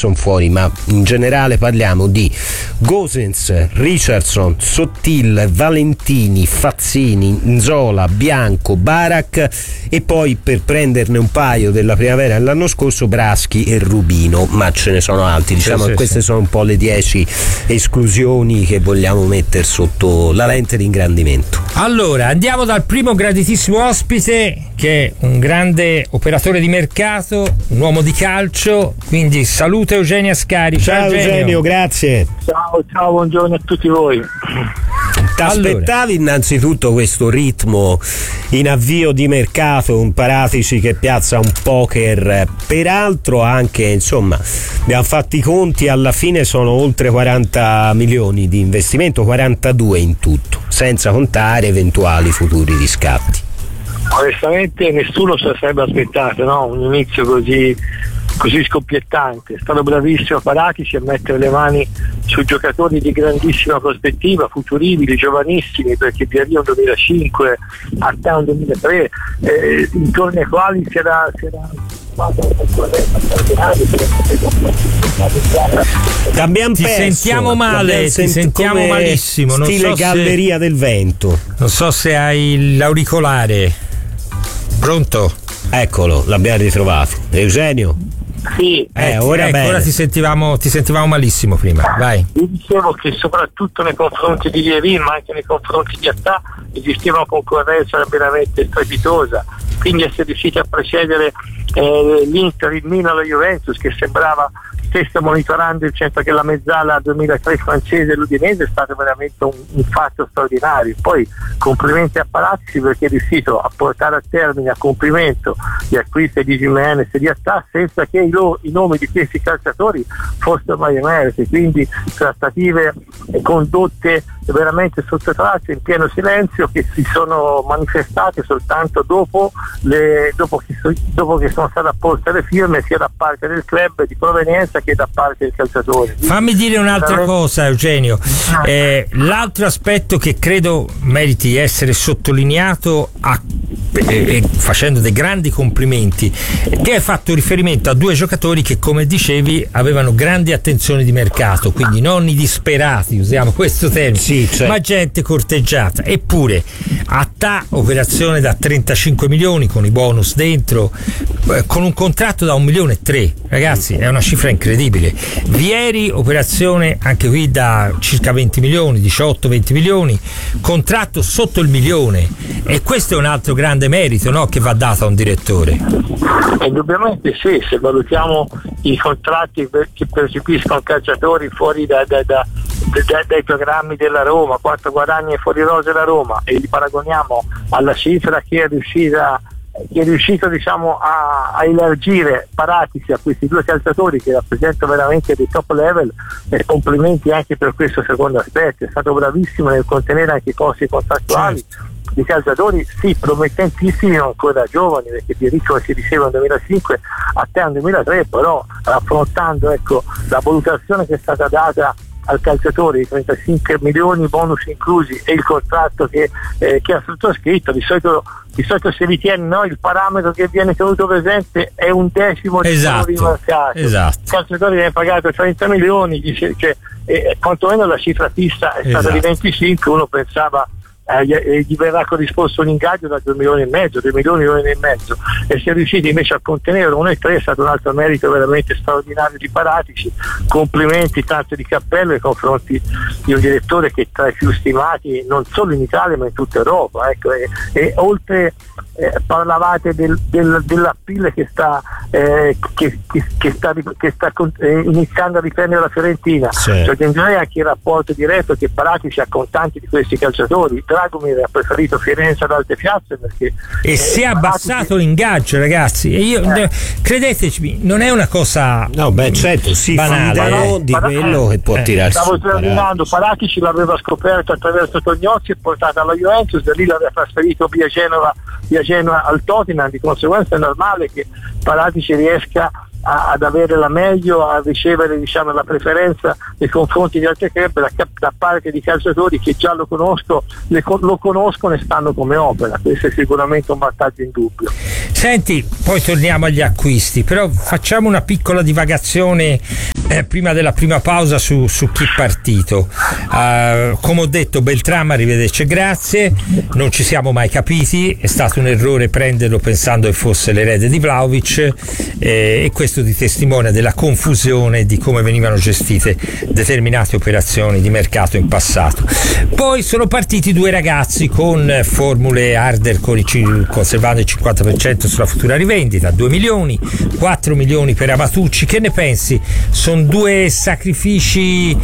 sono fuori, ma in generale parliamo di Gosens, Richardson, Sottil, Valentini, Fazzini, Nzola, Bianco, Barak e poi, per prenderne un paio della primavera dell'anno scorso, Braschi e Rubino, ma ce ne sono altri, diciamo che queste sono un po' le 10 esclusioni che vogliamo mettere sotto la lente di ingrandimento. Allora andiamo dal primo graditissimo ospite, che è un grande operatore di mercato, un uomo di calcio, quindi saluto Eugenio Ascari. Ciao Eugenio, grazie. Ciao, buongiorno a tutti voi. T'aspettavi innanzitutto questo ritmo in avvio di mercato, un Paratici che piazza un poker, peraltro anche, insomma, abbiamo fatto i conti, alla fine sono oltre 40 milioni di investimento, 42 in tutto, senza contare eventuali futuri riscatti. Onestamente nessuno si sarebbe aspettato, no? Un inizio così scoppiettante. È stato bravissimo Paratici a mettere le mani su giocatori di grandissima prospettiva, futuribili, giovanissimi, perché di arrivo 2005 a un 2003, intorno ai quali si era Ti sentiamo male, ti sentiamo malissimo, non stile so Galleria del Vento. Non so se hai l'auricolare. Pronto? Eccolo, l'abbiamo ritrovato. Eugenio? Sì, ora ti sentivamo malissimo prima. Vai. Io dicevo che soprattutto nei confronti di Lievin, ma anche nei confronti di Attà, esisteva una concorrenza veramente strepitosa, quindi essere riusciti a precedere l'Inter, il Milan, la Juventus, che sembrava stesse monitorando il centro che la mezzala 2003 francese e l'Udinese, è stato veramente un fatto straordinario. Poi complimenti a Palazzi, perché è riuscito a portare a termine, a compimento, gli acquisti di Gimenez e di Attà senza che i nomi di questi calciatori fossero mai emersi, quindi trattative condotte veramente sotto traccia, in pieno silenzio, che si sono manifestate soltanto dopo che sono state apposte le firme, sia da parte del club di provenienza che da parte del calciatore. Fammi dire un'altra cosa, Eugenio. L'altro aspetto che credo meriti essere sottolineato, facendo dei grandi complimenti, che hai fatto riferimento a due giocatori che, come dicevi, avevano grandi attenzioni di mercato, quindi non i disperati, usiamo questo termine, ma gente corteggiata. Eppure Attà, operazione da 35 milioni con i bonus dentro, con un contratto da 1,3 milioni, ragazzi, è una cifra incredibile. Vieri, operazione anche qui da circa 20 milioni, 18-20 milioni, contratto sotto il milione, e questo è un altro grande merito, no, che va dato a un direttore. Indubbiamente sì, se valutiamo i contratti che percepiscono calciatori fuori dai programmi della Roma, quanto guadagna fuori rosa la Roma, e li paragoniamo alla cifra che è riuscito diciamo a elargire Paratici a questi due calciatori che rappresentano veramente dei top level, e complimenti anche per questo secondo aspetto. È stato bravissimo nel contenere anche i costi contrattuali di calciatori promettentissimi, ancora giovani, perché Piericcio si riceve nel 2005, a te nel 2003, però affrontando la valutazione che è stata data al calciatore di 35 milioni, bonus inclusi, e il contratto che ha sottoscritto, di solito se ritiene, no, il parametro che viene tenuto presente è un decimo di quello rimarcato. Il calciatore viene pagato 30 milioni, quantomeno la cifra fissa è stata di 25, uno pensava gli verrà corrisposto un ingaggio da 2 milioni e mezzo, e si è riusciti invece a contenere 1,3. È stato un altro merito veramente straordinario di Paratici. Complimenti tanto di cappello nei confronti di un direttore che è tra i più stimati non solo in Italia ma in tutta Europa, e oltre parlavate dell'appeal che sta iniziando a riprendere la Fiorentina, aggiungerei anche il rapporto diretto che Paratici ha con tanti di questi calciatori. Dragomir ha preferito Firenze ad altre piazze perché si è abbassato l'ingaggio, ragazzi, e io credetemi, non è una cosa si banale, fidano di quello che può tirarsi. Stavo terminando. Paratici l'aveva scoperto attraverso Tognozzi e portato alla Juventus, da lì l'aveva trasferito via Genoa al Tottenham. Di conseguenza è normale che Paratici riesca ad avere la meglio, a ricevere la preferenza nei confronti di altri club da parte di calciatori che già lo conoscono e stanno come opera. Questo è sicuramente un vantaggio indubbio. Senti, poi torniamo agli acquisti, però facciamo una piccola divagazione prima della prima pausa su chi è partito. Come ho detto, Beltrame, arrivederci, grazie. Non ci siamo mai capiti, è stato un errore prenderlo pensando che fosse l'erede di Vlahovic, e questo ti testimonia della confusione di come venivano gestite determinate operazioni di mercato in passato. Poi sono partiti due ragazzi con formule harder, conservando il 50% sulla futura rivendita, 2 milioni, 4 milioni per Amatucci. Che ne pensi? Sono due sacrifici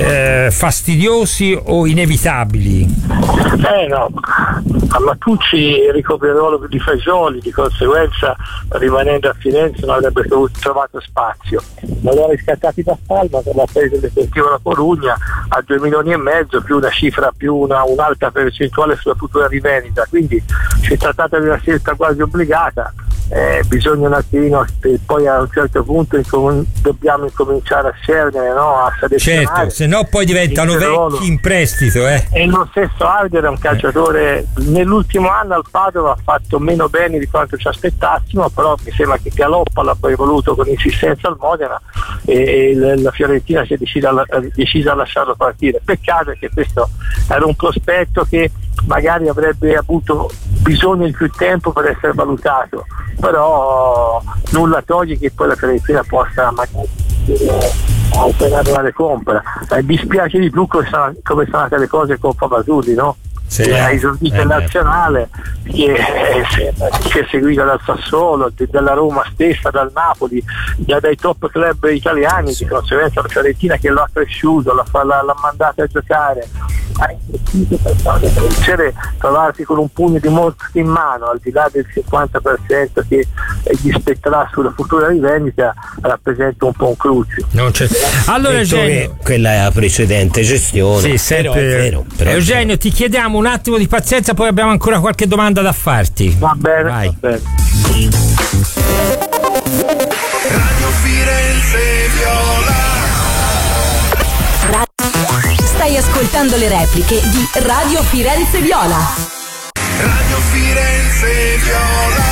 fastidiosi o inevitabili? No, Amatucci ricopre il ruolo di Fagioli, di conseguenza rimanendo a Firenze non avrebbe trovato spazio. Ma li ha riscattati da Palma per la presa definitiva da Corugna a 2 milioni e mezzo, più una cifra, più un'alta percentuale sulla futura rivendita, quindi si è trattata di una scelta quasi obbligata. Bisogna un attimino, poi a un certo punto dobbiamo incominciare a scendere, a selezionare. Certo, se no poi diventano vecchi in prestito. E lo stesso Harder è un calciatore, nell'ultimo anno al Padova ha fatto meno bene di quanto ci aspettassimo, però mi sembra che Galoppa l'ha poi voluto con insistenza al Modena e la Fiorentina si è decisa a lasciarlo partire. Peccato che questo era un prospetto che magari avrebbe avuto bisogno di più tempo per essere valutato, però nulla toglie che poi la Fiorentina possa magari operare una recompra. Dispiace di più come sono andate le cose con Pavazzurri, no? Sì, ha esordito in nazionale, che è seguita dal Sassuolo, dalla Roma stessa, dal Napoli, dai top club italiani, di conseguenza la Fiorentina che lo ha cresciuto, l'ha mandato a giocare, ha investito per vincere, trovarsi con un pugno di morti in mano, al di là del 50% che gli spetterà sulla futura rivendita, rappresenta un po' un cruccio. Allora Eugenio, quella è la precedente gestione. Sì, sempre. Però Eugenio, ti chiediamo un attimo di pazienza, poi abbiamo ancora qualche domanda da farti. Va bene, vai. Va bene. Radio Firenze Viola. Stai ascoltando le repliche di Radio Firenze Viola. Radio Firenze Viola.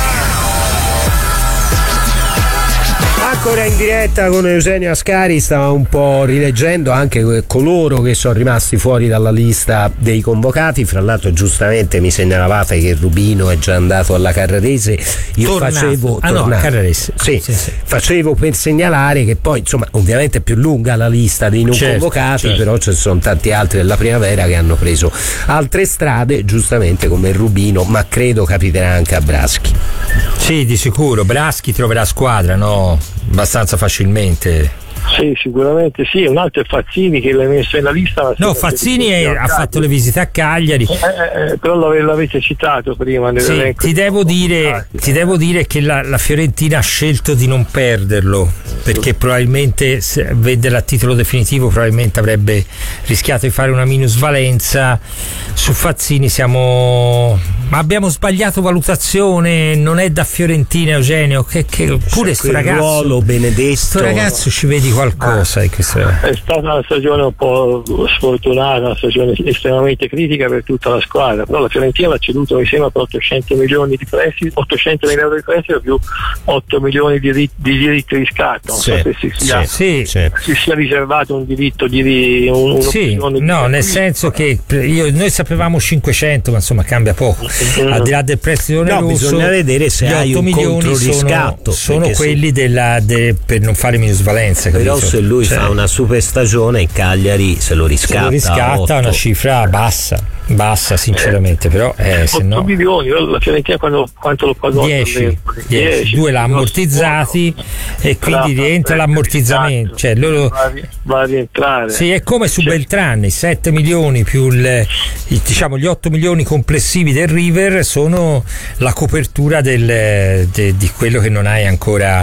Ancora in diretta con Eugenio Ascari, stava un po' rileggendo anche coloro che sono rimasti fuori dalla lista dei convocati. Fra l'altro giustamente mi segnalavate che Rubino è già andato alla Carrarese. Io Carrarese. Sì. Facevo per segnalare che poi insomma ovviamente è più lunga la lista dei non convocati, però ci sono tanti altri della primavera che hanno preso altre strade, giustamente come Rubino, ma credo capiterà anche a Braschi. Sì, di sicuro Braschi troverà squadra, no? Abbastanza facilmente. Sì, sicuramente sì. Un altro è Fazzini che l'hai messo nella lista. No, Fazzini ha fatto le visite a Cagliari. Però l'avete citato prima. Sì, ti devo dire che la Fiorentina ha scelto di non perderlo, perché probabilmente se vederla a titolo definitivo probabilmente avrebbe rischiato di fare una minusvalenza. Su Fazzini abbiamo sbagliato valutazione, non è da Fiorentina, Eugenio, che pure sto ragazzo, ruolo benedetto, ragazzo ci vedi qualcosa in questo. È stata una stagione un po' sfortunata, una stagione estremamente critica per tutta la squadra, però la Fiorentina l'ha ceduto mi sembra per 800 milioni di prestito, 800.000 euro di prestito più 8 milioni di diritti di riscatto. Non so se si sia riservato un diritto di nel senso che noi sapevamo 500, ma insomma cambia poco. Al di là del prestito oneroso, bisogna vedere se hai un controriscatto, sono quelli per non fare minusvalenza, però capito? Se lui fa una super stagione in Cagliari se lo riscatta una cifra bassa sinceramente, però 8 milioni la Fiorentina quanto lo pagò? 10, 2 l'ha ammortizzati e quindi rientra l'ammortizzamento, cioè loro va a rientrare. Sì, è come su Beltrame, 7 milioni più gli 8 milioni complessivi del River sono la copertura di quello che non hai ancora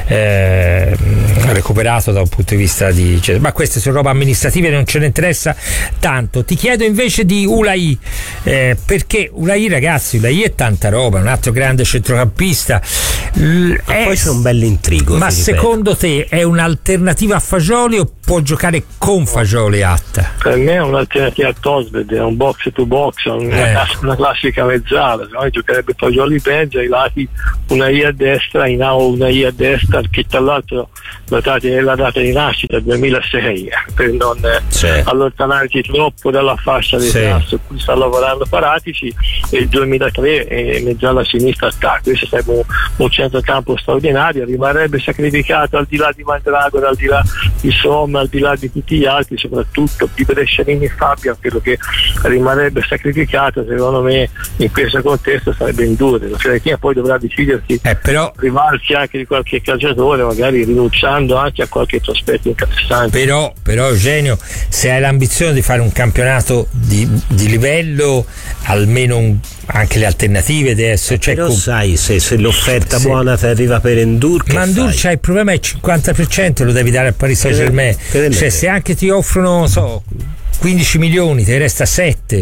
recuperato da un punto di vista ma queste sono robe amministrative, non ce ne interessa tanto. Ti chiedo invece di Ulai, perché Ulai, ragazzi, Ulai è tanta roba, un altro grande centrocampista, poi c'è un bell'intrigo. Ma secondo te è un'alternativa a Fagioli può giocare con Fagioli Atta? Per me è un'alternativa a Tosved, è un box to box, una classica mezzala, se no giocherebbe Fagioli Peggia, ai lati una I a destra, in A una I a destra, che tra l'altro la data di nascita è 2006, per non allontanarci troppo dalla fascia di età su cui sta lavorando Paratici, e il 2003 è mezzala a sinistra attacco. Questo sarebbe un centrocampo straordinario, rimarrebbe sacrificato al di là di Mandragora, al di là di Somma, al di là di tutti gli altri, soprattutto di Brescianini e Fabian. Quello che rimarrebbe sacrificato secondo me in questo contesto sarebbe Indure. La Fiorentina poi dovrà decidersi rivalsi anche di qualche calciatore, magari rinunciando anche a qualche prospetto interessante. Però Eugenio, se hai l'ambizione di fare un campionato di livello, almeno anche le alternative adesso, però sai, se l'offerta buona ti arriva per Endur, ma Endur c'ha il problema, è il 50%, lo devi dare al Paris Saint-Germain, cioè se anche ti offrono 15 milioni te resta 7,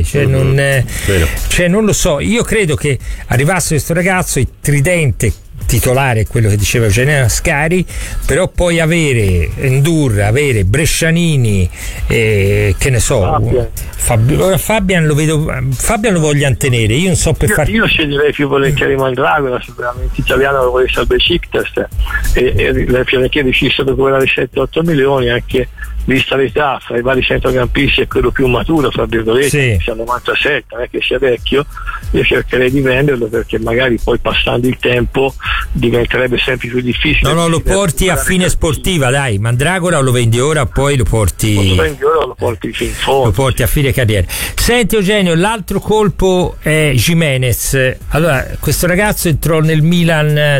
non lo so. Io credo che arrivasse questo ragazzo, il tridente titolare, quello che diceva Eugenio Scari, però poi avere Endur, avere Brescianini, che ne so, Fabian lo vogliono tenere. Io non so io sceglierei più volentieri Mandragora, sicuramente italiano, lo volesse al Besiktas, e le Fiorentina riuscissero a recuperare 7-8 milioni, anche vista l'età fra i vari centrocampisti è quello più maturo, fra virgolette, sia 97, non è che sia vecchio. Io cercherei di venderlo, perché magari poi passando il tempo diventerebbe sempre più difficile. Lo porti a fine sportiva, dai, Mandragora, o lo vendi ora, poi lo porti fin in fondo, lo porti a fine carriera. Senti Eugenio, l'altro colpo è Gimenez. Allora, questo ragazzo entrò nel Milan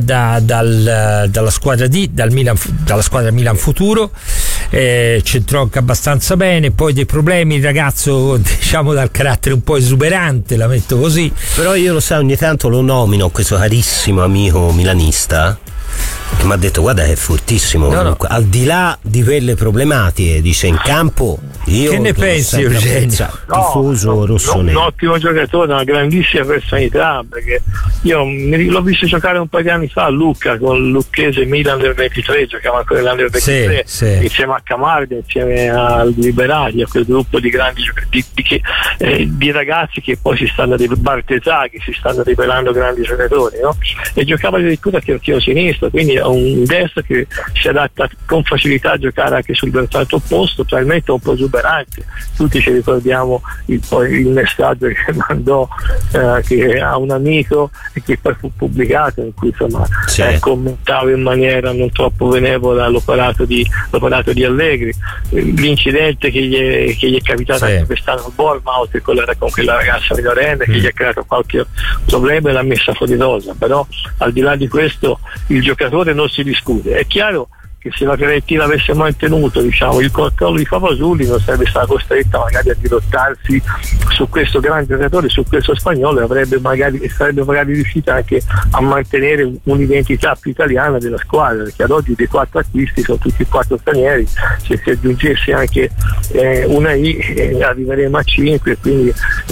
dalla squadra dalla squadra Milan Futuro, c'entrò anche abbastanza bene, poi dei problemi, il ragazzo diciamo dal carattere un po' esuberante, la metto così. Però io lo sai, ogni tanto lo nomino, questo carissimo amico milanista, che mi ha detto guarda è fortissimo, comunque, al di là di quelle problematiche, dice in campo io che ne pensi Eugenio? Tifoso rossonero, un ottimo giocatore, una grandissima personalità, perché io l'ho visto giocare un paio di anni fa a Lucca con Lucchese Milan del 23, giocava ancora l'Under 23 insieme a Camargo, insieme al Liberati, a quel gruppo di grandi giocatori, di ragazzi che poi si stanno Bartesaghi, si stanno rivelando grandi giocatori, no? E giocava addirittura terzino sinistro, quindi è un destro che si adatta con facilità a giocare anche sul versante opposto, probabilmente un po' esuberante. Tutti ci ricordiamo il messaggio che mandò che a un amico e che poi fu pubblicato, in cui insomma commentava in maniera non troppo benevola l'operato di Allegri, l'incidente che gli è capitato anche quest'anno a Bournemouth con quella ragazza minorenne che gli ha creato qualche problema e l'ha messa fuori rosa. Però al di là di questo il giocatore non si discute. È chiaro che se la Fiorentina avesse mantenuto il controllo di Favasuli non sarebbe stata costretta magari a dirottarsi su questo grande giocatore, su questo spagnolo, e sarebbe magari riuscita anche a mantenere un'identità più italiana della squadra, perché ad oggi dei 4 acquisti sono tutti 4 stranieri. Se si aggiungesse anche una I arriveremo a 5, quindi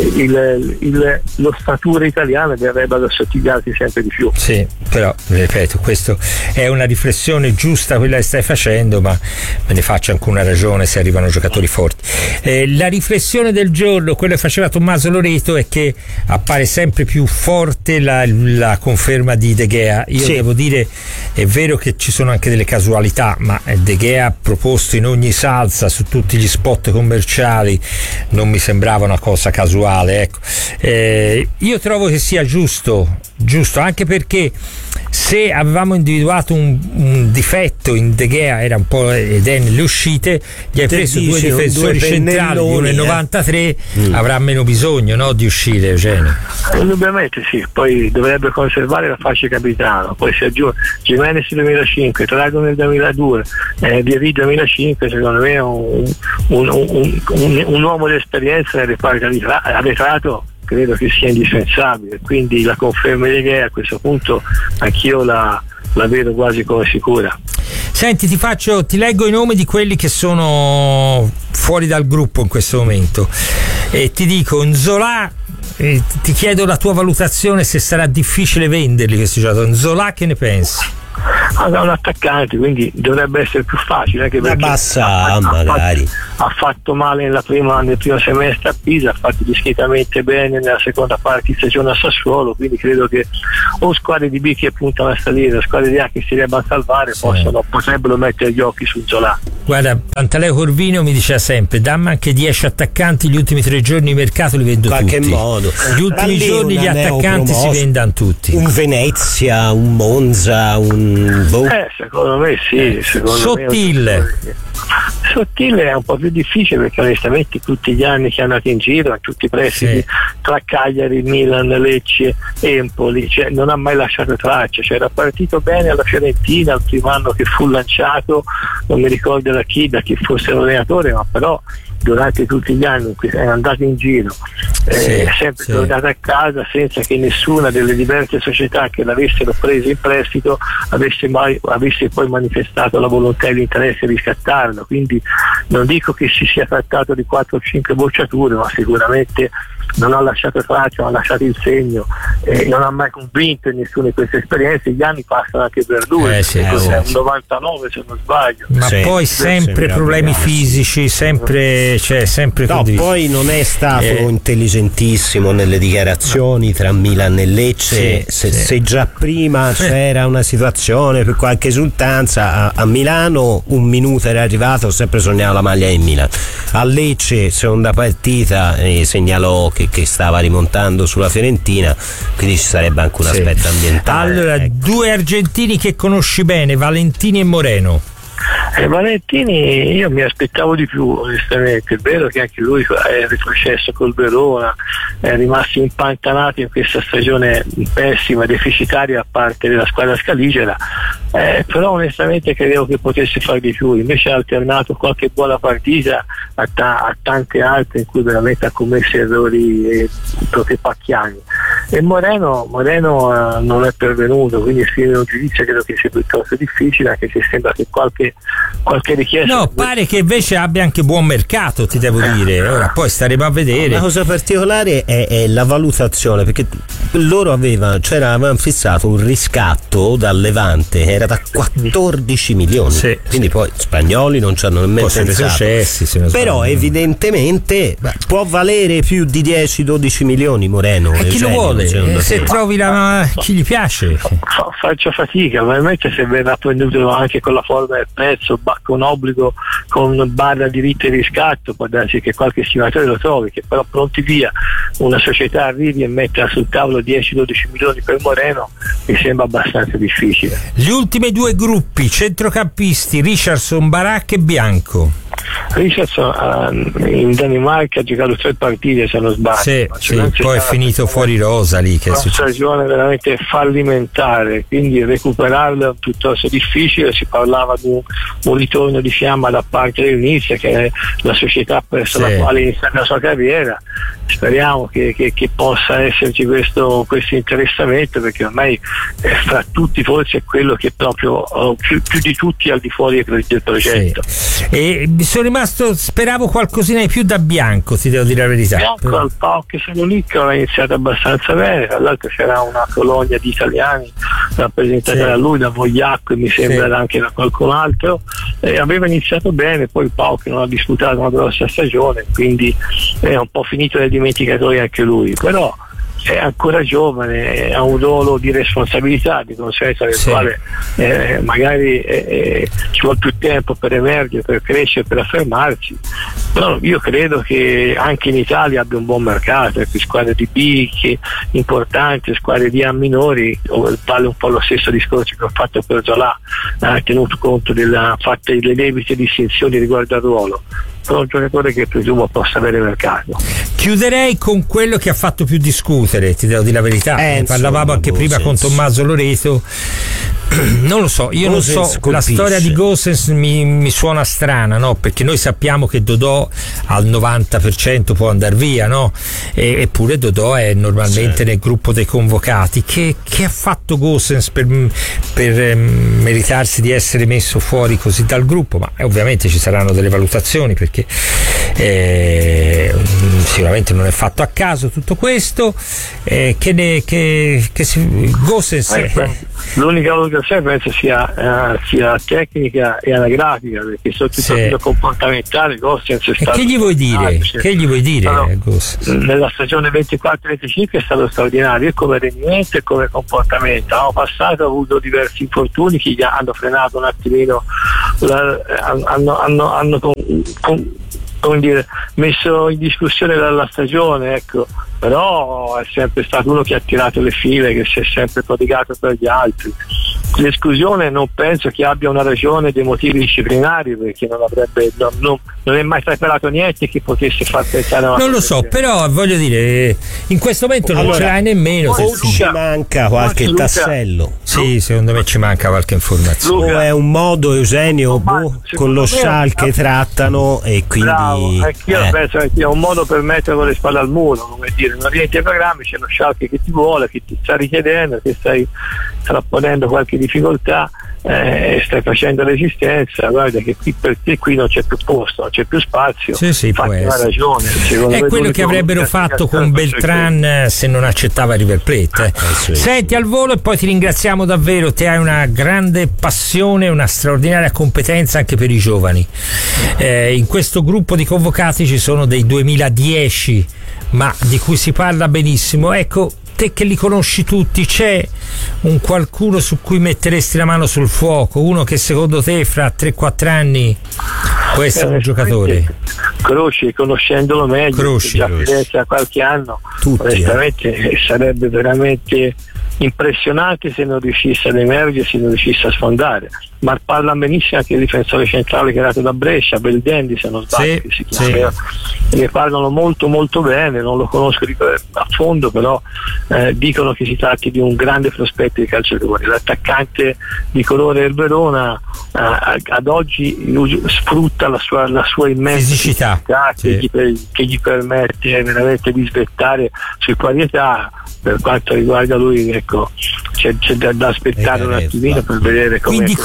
l'ossatura italiana verrebbe ad assottigliarsi sempre di più. Sì, però ripeto, questo è una riflessione giusta quella che stai facendo, ma me ne faccio anche una ragione se arrivano giocatori forti. La riflessione del giorno, quello che faceva Tommaso Loreto, è che appare sempre più forte la conferma di De Gea. Io devo dire, è vero che ci sono anche delle casualità, ma De Gea proposto in ogni salsa su tutti gli spot commerciali non mi sembrava una cosa casuale, ecco. Io trovo che sia giusto, anche perché se avevamo individuato un difetto in De Gea era un po' ed è nelle uscite, gli hai preso due difensori centrali di 1,93, avrà meno bisogno, no, di uscire, Eugenio? Indubbiamente sì, poi dovrebbe conservare la fascia capitano, poi si aggiunge Gimenez 2005, Trago nel 2002, Vieri 2005, secondo me è un uomo di esperienza nel reparto arretrato, credo che sia indispensabile, quindi la conferma di Gea a questo punto anch'io la vedo quasi come sicura. Senti, ti leggo i nomi di quelli che sono fuori dal gruppo in questo momento e ti dico Nzola, ti chiedo la tua valutazione se sarà difficile venderli questi giocatori. Nzola, che ne pensi? ha un attaccante, quindi dovrebbe essere più facile, anche perché ha fatto male nel primo semestre a Pisa, ha fatto discretamente bene nella seconda parte di stagione a Sassuolo, quindi credo che o squadre di B che puntano a salire o squadre di A che si debbano salvare potrebbero mettere gli occhi su Zola. Guarda, Pantaleo Corvino mi diceva sempre: dammi anche 10 attaccanti, gli ultimi 3 giorni di mercato li vendo tutti. Modo. Gli ultimi giorni gli attaccanti si vendano tutti. Un Venezia, un Monza, un secondo me sì. Sottile è un po' più difficile, perché onestamente tutti gli anni che è andato in giro, tutti i prestiti tra Cagliari, Milan, Lecce, Empoli, cioè non ha mai lasciato traccia, cioè era partito bene alla Fiorentina il primo anno che fu lanciato, non mi ricordo da chi fosse l'allenatore, ma però durante tutti gli anni in cui è andato in giro sempre tornato a casa senza che nessuna delle diverse società che l'avessero preso in prestito avesse poi manifestato la volontà e l'interesse di riscattarlo. Quindi non dico che si sia trattato di 4 o 5 bocciature, ma sicuramente non ha lasciato traccia, non ha lasciato il segno, non ha mai convinto in nessuna di queste esperienze. Gli anni passano anche per lui, è un 99 se non sbaglio, ma poi sempre problemi fisici, sempre poi non è stato intelligentissimo nelle dichiarazioni tra Milan e Lecce. Se già prima c'era una situazione per qualche esultanza, a Milano un minuto era arrivato, ho sempre sognato la maglia in Milan. A Lecce seconda partita segnalò che stava rimontando sulla Fiorentina, quindi ci sarebbe anche un aspetto ambientale. Allora, 2 argentini che conosci bene, Valentini e Moreno. Valentini io mi aspettavo di più, onestamente. È vero che anche lui è retrocesso col Verona, è rimasto impantanato in questa stagione pessima, deficitaria a parte della squadra scaligera, però onestamente credevo che potesse fare di più. Invece ha alternato qualche buona partita a tante altre in cui veramente ha commesso errori proprio pacchiani. E Moreno non è pervenuto, quindi esprimere un giudizio credo che sia piuttosto difficile, anche se sembra che qualche richiesta. No, pare che invece abbia anche buon mercato, ti devo dire. Ora poi staremo a vedere. La cosa particolare è la valutazione, perché loro avevano fissato un riscatto dal Levante che era da 14 milioni, quindi poi spagnoli non ci hanno nemmeno pensato. Però evidentemente può valere più di 10-12 milioni Moreno. E chi lo vuole? Se trovi chi gli piace. Faccio fatica, veramente, se verrà venduto anche con la forma del prezzo, con obbligo, con barra diritto di riscatto, può darsi che qualche stimatore lo trovi, che però pronti via una società arrivi e metta sul tavolo 10-12 milioni per Moreno, mi sembra abbastanza difficile. Gli ultimi 2 gruppi, centrocampisti, Richardson, Barak e Bianco. Richardson in Danimarca ha giocato 3 partite se non sbaglio, poi è finito fuori rosa lì, che è una stagione veramente fallimentare, quindi recuperarlo è piuttosto difficile. Si parlava di un ritorno di fiamma da parte dell'Inizia, che è la società presso la quale inizia la sua carriera. Speriamo che possa esserci questo interessamento, perché ormai fra tutti forse è quello che proprio più di tutti al di fuori del progetto. E sono rimasto, speravo qualcosina di più da Bianco, ti devo dire la verità. Bianco al PAOK Salonicco aveva iniziato abbastanza bene, tra l'altro c'era una colonia di italiani rappresentata da lui, da Vogliacco e mi sembra anche da qualcun altro, aveva iniziato bene, poi il PAOK non ha disputato una grossa stagione, quindi è un po' finito nel dimenticatoio anche lui, però è ancora giovane, ha un ruolo di responsabilità, di conseguenza del quale magari ci vuole più tempo per emergere, per crescere, per affermarsi. Però io credo che anche in Italia abbia un buon mercato, ecco, squadre di B che importanti, squadre di A minori, vale un po' lo stesso discorso che ho fatto per Zola, tenuto conto delle debite distinzioni riguardo al ruolo. Però un giocatore che presumo possa avere mercato. Chiuderei con quello che ha fatto più discutere, ti devo dire la verità. Parlavamo anche prima con Tommaso Loreto. Non lo so, io Gosens non so, la storia di Gosens mi suona strana, no? Perché noi sappiamo che Dodò al 90% può andare via, no? Eppure Dodò è normalmente nel gruppo dei convocati. Che ha fatto Gosens per meritarsi di essere messo fuori così dal gruppo? Ma ovviamente ci saranno delle valutazioni, perché sicuramente non è fatto a caso tutto questo. Gosens l'unica valutazione valutazione penso sia tecnica e anagrafica, perché sotto il profilo comportamentale Gosens è stato. Che gli vuoi dire? Allora, nella stagione 24-25 è stato straordinario, e come rendimento e come comportamento. L'anno passato ha avuto diversi infortuni che gli hanno frenato un attimino, hanno come dire, messo in discussione la stagione, ecco. Però è sempre stato uno che ha tirato le file, che si è sempre prodigato per gli altri. L'esclusione non penso che abbia una ragione dei motivi disciplinari, perché non è mai preparato niente che potesse far pensare a una. Non lo so, però voglio dire, in questo momento non ce l'hai nemmeno. O ci manca qualche tassello. Sì, secondo me ci manca qualche informazione. O è un modo, Eugenio, con lo Schalke trattano, e quindi. Bravo, anch'io penso che sia un modo per mettere con le spalle al muro, come dire, non rientri ai programmi, c'è lo Schalke che ti vuole, che ti sta richiedendo, che stai trapponendo qualche difficoltà, stai facendo resistenza, guarda che qui per te qui non c'è più posto, non c'è più spazio. Sì, può essere. Ragione, è quello che avrebbero fatto con Beltran se non accettava River Plate. Senti, al volo, e poi ti ringraziamo davvero, te hai una grande passione, una straordinaria competenza anche per i giovani. In questo gruppo di convocati ci sono dei 2010, ma di cui si parla benissimo. Ecco, te che li conosci tutti, c'è un qualcuno su cui metteresti la mano sul fuoco, uno che secondo te fra 3-4 anni può essere un giocatore? Croci, conoscendolo meglio, già Firenze da qualche anno, onestamente sarebbe veramente impressionante se non riuscisse ad emergere, se non riuscisse a sfondare. Ma parla benissimo anche il difensore centrale che è nato da Brescia, Beldendi se non sbaglio, si chiama. Ne parlano molto molto bene, non lo conosco a fondo, però dicono che si tratti di un grande prospetto di calciatore. L'attaccante di colore del Verona ad oggi sfrutta la sua immensa fisicità che gli permette veramente di svettare su qualità. Per quanto riguarda lui, ecco, c'è da aspettare un attimino per vedere come. Quindi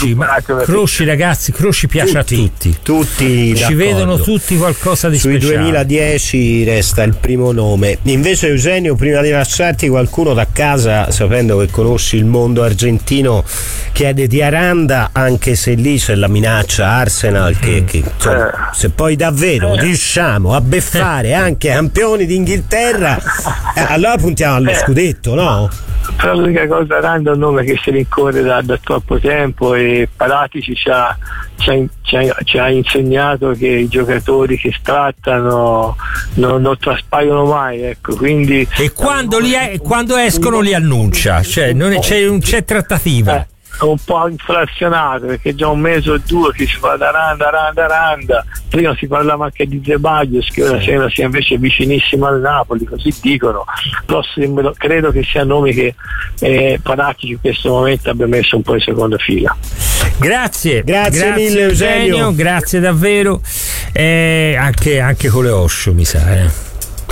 Croci, ragazzi, Croci piace a tutti ci d'accordo. Vedono tutti qualcosa di sui speciale. 2010 resta il primo nome. Invece, Eugenio, prima di lasciarti, qualcuno da casa, sapendo che conosci il mondo argentino, chiede di Aranda, anche se lì c'è la minaccia Arsenal che insomma, se poi davvero riusciamo a beffare anche campioni d'Inghilterra, allora puntiamo allo scudetto, no? Però l'unica cosa, Aranda è un nome che si rincorre da troppo tempo, e Paratici ci ha insegnato che i giocatori che strattano non traspaiono mai, ecco, quindi. E quando escono li annuncia, cioè non c'è trattativa. Un po' inflazionato, perché già un mese o due che si fa da Aranda, prima si parlava anche di Zeballos, che ora sembra sia invece vicinissimo al Napoli, così dicono. Però credo che sia nomi che Paratici in questo momento abbia messo un po' in seconda fila. Grazie mille Eugenio, grazie davvero, anche con le Osho mi sa.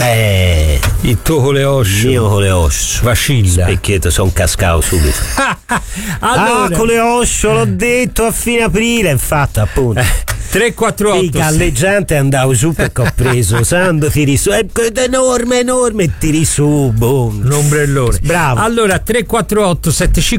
Il tuo Coleoscio, il mio Coleoscio vacilla, specchietto, sono cascato subito. Allora, Coleoscio l'ho detto a fine aprile, infatti, appunto. 348 il galleggiante andavo su perché ho preso Sando, tiri su, è enorme, tiri su, boom, un ombrellone, bravo. Allora 348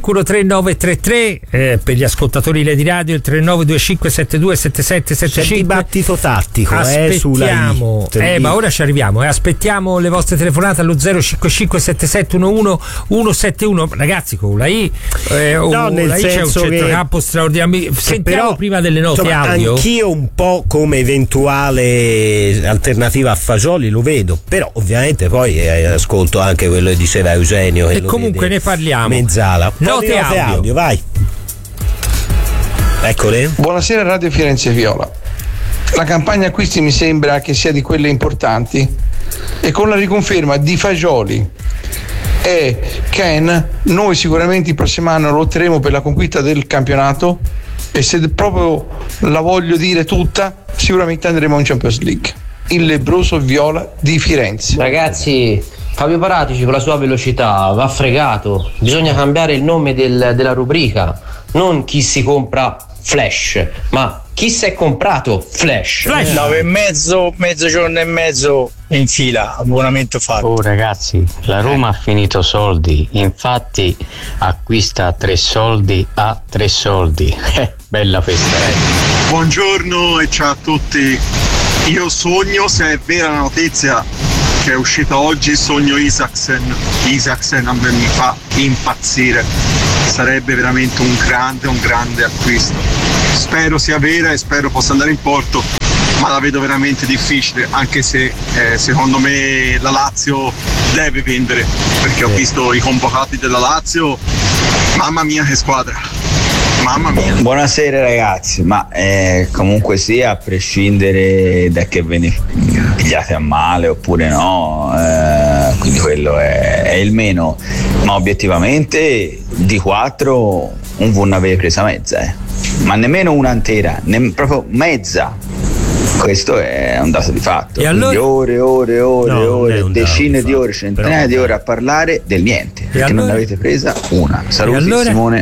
7513933 per gli ascoltatori di radio, il 3925727775. C'è dibattito tattico, aspettiamo, ma ora ci arriviamo, aspettiamo le vostre telefonate allo 055 7711 171, ragazzi, con la I no, nel la I c'è un centrocampo straordinario. Sentiamo però, prima delle note audio. Anch'io un po' come eventuale alternativa a Fagioli lo vedo, però ovviamente poi ascolto anche quello che diceva Eugenio, e comunque ne parliamo. Mezzala. Note audio, vai. Eccole. Buonasera Radio Firenze Viola. La campagna acquisti mi sembra che sia di quelle importanti, e con la riconferma di Fagioli e Ken noi sicuramente il prossimo anno lotteremo per la conquista del campionato, e se proprio la voglio dire tutta, sicuramente andremo in Champions League. Il lebbroso viola di Firenze. Ragazzi, Fabio Paratici con la sua velocità va fregato, bisogna cambiare il nome della rubrica, non chi si compra Flash, ma chi si è comprato Flash? 9,5, mezzogiorno e mezzo in fila, abbonamento fatto. Oh ragazzi, la Roma ha finito soldi, infatti acquista 3 soldi a 3 soldi. Bella festa, Buongiorno e ciao a tutti. Io sogno, se è vera la notizia che è uscita oggi, sogno Isaksen a me mi fa impazzire, sarebbe veramente un grande acquisto. Spero sia vera e spero possa andare in porto, ma la vedo veramente difficile, anche se secondo me la Lazio deve vendere, perché ho visto i convocati della Lazio, mamma mia che squadra, mamma mia. Buonasera ragazzi, ma comunque sia, a prescindere da che ve ne pigliate a male oppure no, quindi quello è il meno, ma obiettivamente di 4 un non avevi presa mezza, ma nemmeno una intera, proprio mezza. Questo è un dato di fatto. E allora? Ore, decine di ore, centinaia di ore a parlare del niente, perché non ne avete presa una. Saluti Simone.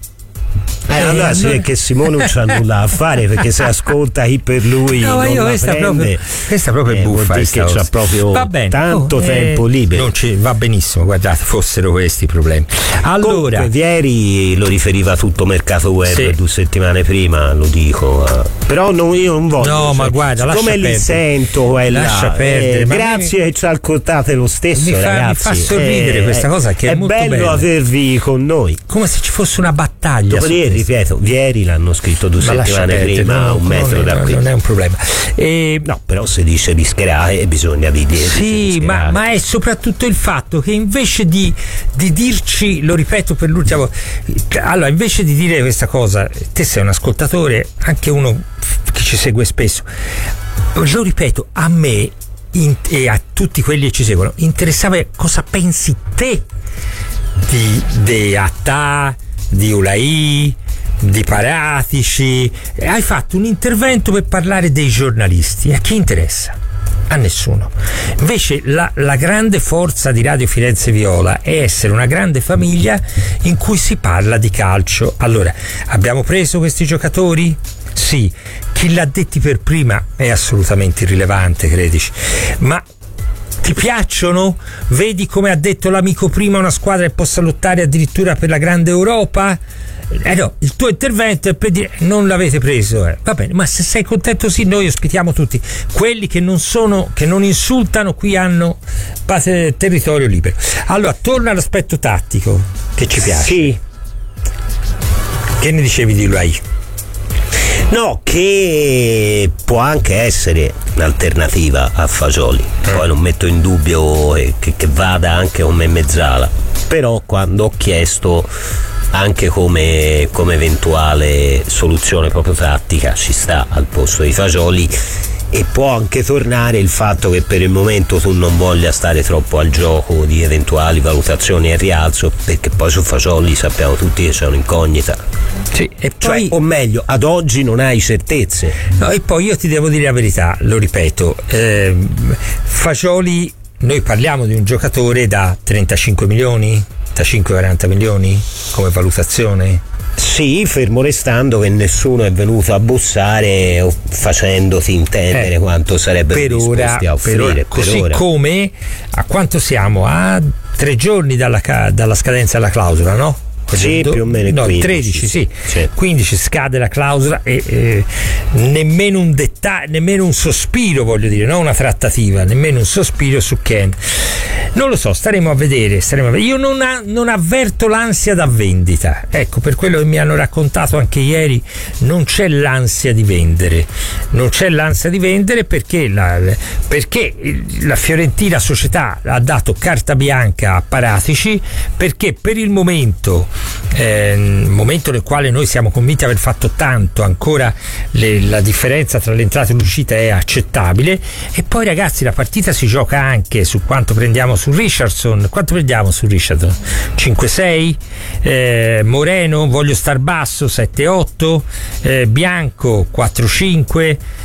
Allora sì, che Simone non c'ha nulla a fare, perché se ascolta chi per lui non la prende, questa proprio è buffa, che c'ha proprio tanto tempo libero. Non va benissimo, guardate, fossero questi i problemi. Allora, comunque, ieri lo riferiva tutto mercato web 2 settimane prima, lo dico, però io non voglio. No, ma guarda, come li sento quella, lascia perdere. Grazie che ci ascoltate lo stesso, ragazzi. Mi fa sorridere questa cosa, che è molto bello avervi con noi, come se ci fosse una battaglia. Ripeto, ieri l'hanno scritto 2 settimane prima, un metro da qui. Non è un problema. No, però se dice rischerare bisogna vedere. Sì, ma è soprattutto il fatto che invece di dirci, lo ripeto per l'ultima volta, allora invece di dire questa cosa, te sei un ascoltatore, anche uno che ci segue spesso, lo ripeto, a me e a tutti quelli che ci seguono interessava cosa pensi te di Attà, di Ulai, di Paratici. Hai fatto un intervento per parlare dei giornalisti, a chi interessa? A nessuno. Invece la grande forza di Radio Firenze Viola è essere una grande famiglia in cui si parla di calcio. Allora, abbiamo preso questi giocatori? Sì. Chi l'ha detti per prima è assolutamente irrilevante, credici, ma ti piacciono? Vedi come ha detto l'amico prima, una squadra che possa lottare addirittura per la grande Europa? No, il tuo intervento è per dire non l'avete preso, va bene, ma se sei contento sì, noi ospitiamo tutti quelli che non insultano, qui hanno territorio libero. Allora, torna all'aspetto tattico che ci piace. Sì. Che ne dicevi di lui? No, che può anche essere un'alternativa a Fagioli, poi non metto in dubbio che vada anche come mezzala, però quando ho chiesto anche come eventuale soluzione proprio tattica ci sta al posto di Fagioli, e può anche tornare il fatto che per il momento tu non voglia stare troppo al gioco di eventuali valutazioni e rialzo, perché poi su Fagioli sappiamo tutti che c'è un'incognita. Sì, e poi, o meglio, ad oggi non hai certezze. No, e poi io ti devo dire la verità, lo ripeto, Fagioli, noi parliamo di un giocatore da 35 milioni, da 5-40 milioni come valutazione. Sì, fermo restando che nessuno è venuto a bussare o facendoti intendere quanto sarebbero disposti a offrire. Così come a quanto siamo? A 3 giorni dalla scadenza della clausola, no? Sì, più o meno 15, 13, sì. 15 scade la clausola e nemmeno un dettaglio, nemmeno un sospiro, voglio dire, non una trattativa, nemmeno un sospiro su Ken. Non lo so, staremo a vedere. Io non avverto l'ansia da vendita, ecco, per quello che mi hanno raccontato anche ieri, non c'è l'ansia di vendere perché la Fiorentina società ha dato carta bianca a Paratici, perché per il momento nel quale noi siamo convinti di aver fatto tanto, ancora la differenza tra l'entrata e l'uscita è accettabile. E poi ragazzi, la partita si gioca anche su quanto prendiamo su Richardson. Quanto prendiamo su Richardson? 5-6, Moreno voglio star basso 7-8, Bianco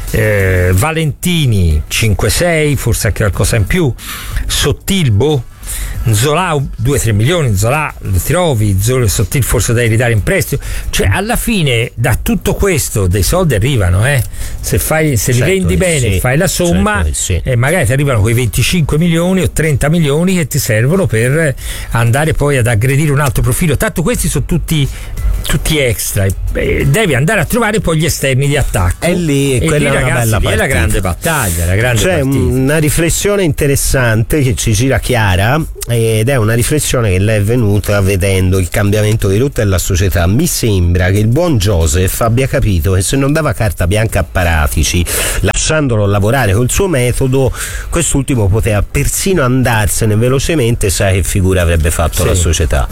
4-5, Valentini 5-6, forse anche qualcosa in più, Sottilbo Nzola 2-3 milioni, Nzola lo trovi, Sottil forse devi ridare in prestito, cioè alla fine da tutto questo dei soldi arrivano, se li vendi bene, fai la somma, e magari ti arrivano quei 25 milioni o 30 milioni che ti servono per andare poi ad aggredire un altro profilo. Tanto questi sono tutti extra, devi andare a trovare poi gli esterni di attacco, e lì quella è una bella partita, è la grande battaglia, la grande c'è partita. Una riflessione interessante che ci gira Chiara, ed è una riflessione che lei è venuta vedendo il cambiamento di rotta della società. Mi sembra che il buon Joseph abbia capito che se non dava carta bianca a Paratici, lasciandolo lavorare col suo metodo, quest'ultimo poteva persino andarsene velocemente, sai che figura avrebbe fatto la società.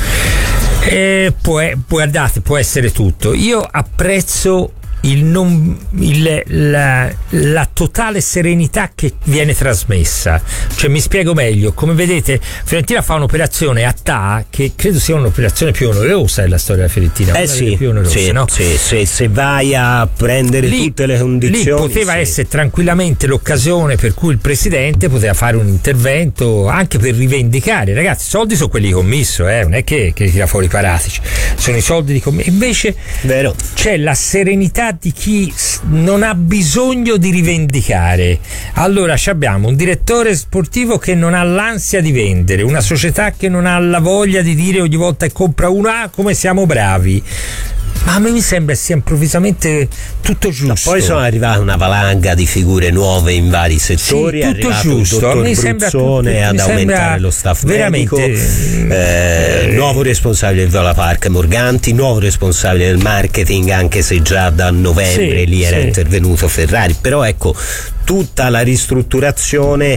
Guardate, può essere tutto. Io apprezzo la totale serenità che viene trasmessa, cioè mi spiego meglio. Come vedete, Fiorentina fa un'operazione a TAA che credo sia un'operazione più onerosa della storia della Fiorentina, più onerose, no? Se vai a prendere tutte le condizioni, lì poteva essere tranquillamente l'occasione per cui il presidente poteva fare un intervento anche per rivendicare, ragazzi, i soldi sono quelli di commisso, non è che tira fuori Paratici, sono i soldi di commisso. Invece c'è la serenità di chi non ha bisogno di rivendicare. Allora abbiamo un direttore sportivo che non ha l'ansia di vendere, una società che non ha la voglia di dire ogni volta che compra una come siamo bravi. Ma a me mi sembra sia improvvisamente tutto giusto. Poi sono arrivate una valanga di figure nuove in vari settori, è tutto giusto. Il dottor Bruzzone ad aumentare lo staff medico, nuovo responsabile del Viola Park Morganti, nuovo responsabile del marketing, anche se già da novembre lì era intervenuto Ferrari, però ecco, tutta la ristrutturazione,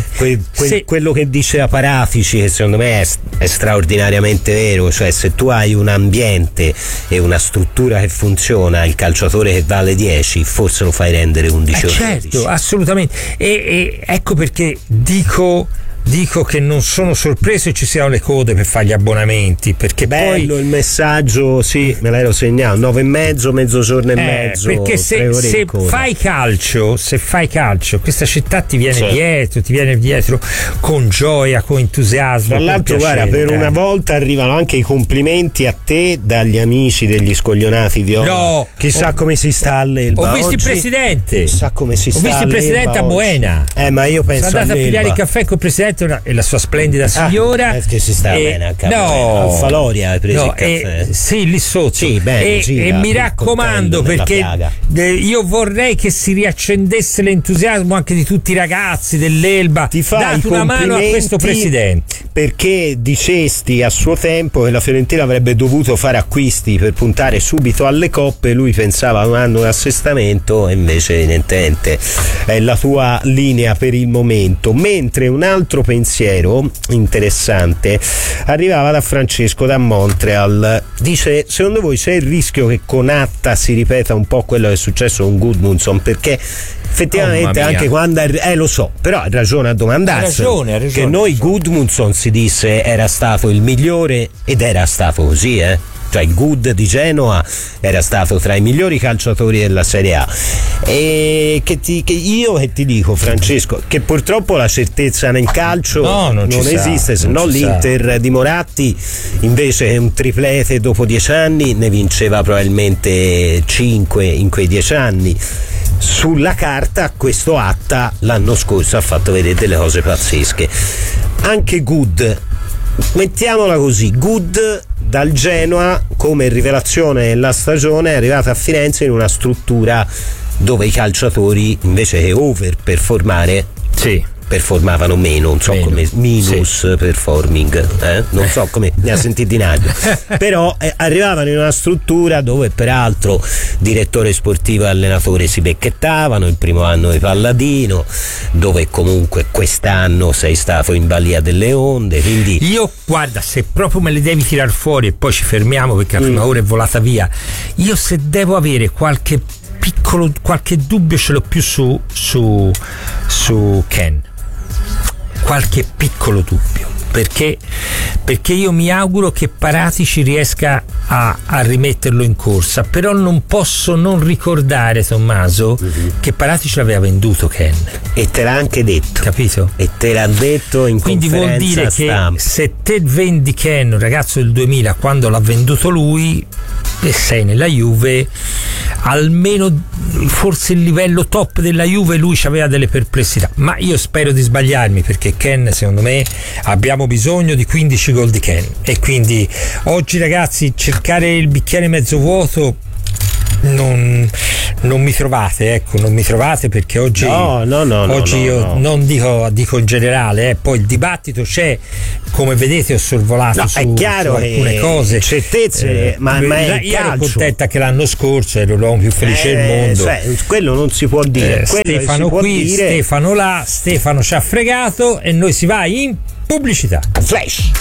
quello che diceva Paratici, che secondo me è straordinariamente vero, cioè se tu hai un ambiente e una struttura che funziona, il calciatore che vale 10 forse lo fai rendere 11 o 12. Certo, assolutamente, e ecco perché dico che non sono sorpreso che ci siano le code per fare gli abbonamenti, perché bello poi il messaggio, sì, me l'ero segnato, 9,5, mezzogiorno e mezzo, perché se fai calcio, questa città ti viene dietro con gioia, con entusiasmo. Tra l'altro, guarda, per una volta arrivano anche i complimenti a te dagli amici degli scoglionati viola. Chissà come si sta all'Elba. Ho visto il presidente, chissà come si sta. Ho visto il presidente a Moena, ma io penso sono andato a pigliare il caffè col presidente e la sua splendida signora, che si sta bene anche a Faloria, hai preso il caffè? Sì, lì sotto. Sì, bene, e mi raccomando, perché io vorrei che si riaccendesse l'entusiasmo anche di tutti i ragazzi dell'Elba. Date una mano a questo presidente, perché dicesti a suo tempo che la Fiorentina avrebbe dovuto fare acquisti per puntare subito alle coppe, lui pensava a un anno di assestamento e invece evidentemente è la tua linea per il momento. Mentre un altro pensiero interessante arrivava da Francesco da Montreal, dice: secondo voi c'è il rischio che con Atta si ripeta un po' quello che è successo con Gudmundsson? Perché effettivamente anche quando lo so, però ha ragione a domandarsi, che noi Gudmundsson si disse era stato il migliore ed era stato così, cioè il Good di Genoa era stato tra i migliori calciatori della Serie A. E che io ti dico, Francesco, che purtroppo la certezza nel calcio non esiste, se no l'Inter di Moratti invece che un triplete dopo 10 anni ne vinceva probabilmente 5 in quei 10 anni. Sulla carta questo Atta l'anno scorso ha fatto vedere delle cose pazzesche. Anche Good, mettiamola così, Good dal Genoa come rivelazione della stagione è arrivata a Firenze in una struttura dove i calciatori invece che overperformare performavano meno, non so come minus performing, non so come ne ha sentito in aria, però arrivavano in una struttura dove peraltro direttore sportivo e allenatore si becchettavano, il primo anno di Palladino, dove comunque quest'anno sei stato in balia delle onde, quindi io guarda, se proprio me le devi tirar fuori e poi ci fermiamo perché la prima ora è volata via, io se devo avere qualche dubbio ce l'ho più su Ken, qualche piccolo dubbio, perché io mi auguro che Paratici riesca a rimetterlo in corsa, però non posso non ricordare, Tommaso, che Paratici l'aveva venduto Ken, e te l'ha anche detto, capito? E te l'ha detto in quindi conferenza vuol dire stampa. che se te vendi Ken, un ragazzo del 2000, quando l'ha venduto lui e sei nella Juve, almeno forse il livello top della Juve lui aveva delle perplessità, ma io spero di sbagliarmi, perché Ken, secondo me, abbiamo bisogno di 15 gol di Ken, e quindi oggi, ragazzi, cercare il bicchiere mezzo vuoto non mi trovate, ecco, non mi trovate, perché oggi io non dico in generale, poi il dibattito c'è, come vedete ho sorvolato su alcune cose, certezze, ma è io ero contenta che l'anno scorso ero l'uomo più felice del mondo, quello non si può dire, Stefano qui, Stefano là, Stefano ci ha fregato, e noi si va in pubblicità. Flash.